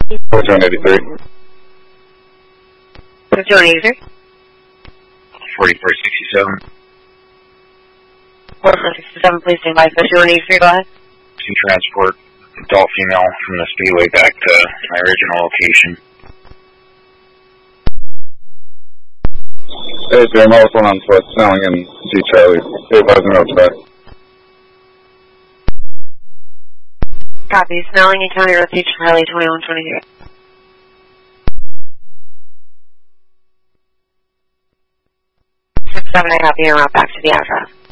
4183. 4183. 4467. 4467, please stand by. 4183, go ahead. To transport adult female from the speedway back to my original location. Hey, Jim, I was on foot, Snelling and G. Charlie. 850 Northside. Copy. Snelling and County Road 2 Charlie 2123. 67, I copy and route back to the address.